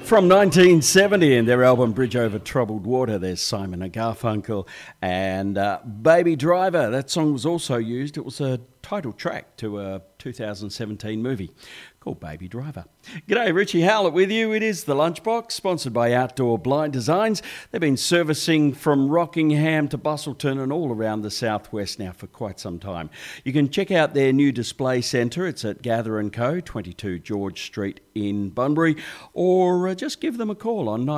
From 1970 in their album Bridge Over Troubled Water, there's Simon and Garfunkel and Baby Driver. That song was also used. It was a title track to a 2017 movie called Baby Driver. G'day, Richie Howlett with you. It is The Lunchbox, sponsored by Outdoor Blind Designs. They've been servicing from Rockingham to Busselton and all around the southwest now for quite some time. You can check out their new display centre. It's at Gather & Co, 22 George Street in Bunbury, or just give them a call on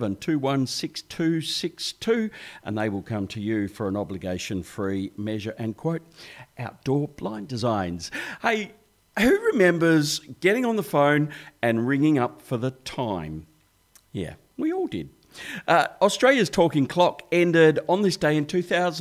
97216262 and they will come to you for an obligation-free measure and quote. Outdoor Blind Designs. Hey, who remembers getting on the phone and ringing up for the time? Yeah, we all did. Australia's talking clock ended on this day in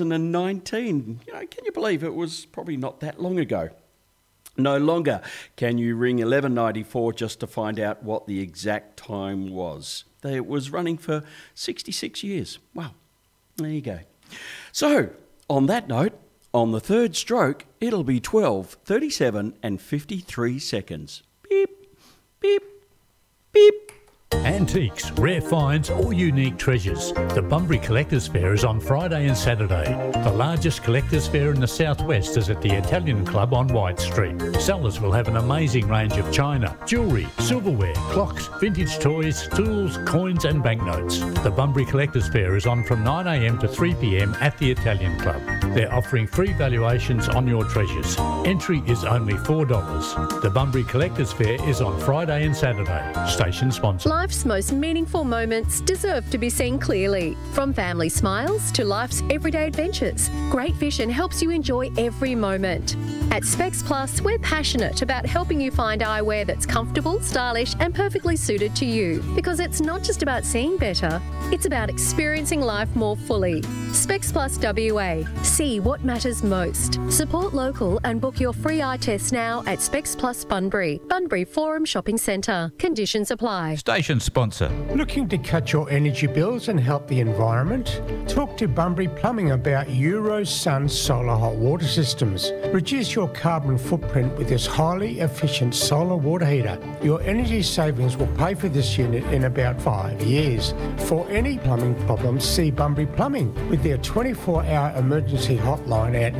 2019. Can you believe it was probably not that long ago? No longer can you ring 1194 just to find out what the exact time was. It was running for 66 years. Wow, there you go. So, on that note, on the third stroke, it'll be 12, 37 and 53 seconds. Beep, beep, beep. Antiques, rare finds or unique treasures. The Bunbury Collectors Fair is on Friday and Saturday. The largest collectors fair in the southwest is at the Italian Club on White Street. Sellers will have an amazing range of china, jewellery, silverware, clocks, vintage toys, tools, coins and banknotes. The Bunbury Collectors Fair is on from 9 a.m. to 3 p.m. at the Italian Club. They're offering free valuations on your treasures. Entry is only $4. The Bunbury Collectors Fair is on Friday and Saturday. Station sponsor. Life's most meaningful moments deserve to be seen clearly. From family smiles to life's everyday adventures, Great Vision helps you enjoy every moment. At Specs Plus, we're passionate about helping you find eyewear that's comfortable, stylish and perfectly suited to you. Because it's not just about seeing better, it's about experiencing life more fully. Specs Plus WA. See what matters most. Support local and book your free eye test now at Specs Plus Bunbury. Bunbury Forum Shopping Centre. Conditions apply. Station sponsor. Looking to cut your energy bills and help the environment? Talk to Bunbury Plumbing about Eurosun solar hot water systems. Reduce your carbon footprint with this highly efficient solar water heater. Your energy savings will pay for this unit in about 5 years. For any plumbing problems, see Bunbury Plumbing with their 24-hour emergency hotline at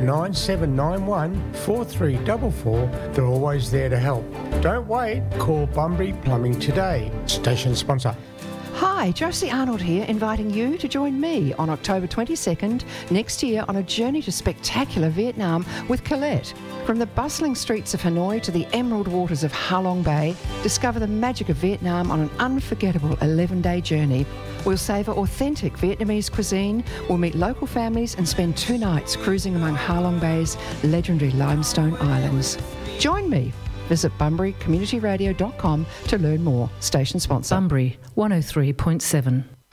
9791 4344. They're always there to help. Don't wait. Call Bunbury Plumbing today. Station sponsor. Hi, Josie Arnold here, inviting you to join me on October 22nd next year on a journey to spectacular Vietnam with Colette. From the bustling streets of Hanoi to the emerald waters of Ha Long Bay, discover the magic of Vietnam on an unforgettable 11-day journey. We'll savour authentic Vietnamese cuisine, we'll meet local families and spend 2 nights cruising among Ha Long Bay's legendary limestone islands. Join me. Visit bunburycommunityradio.com to learn more. Station sponsor. Bunbury 103.7.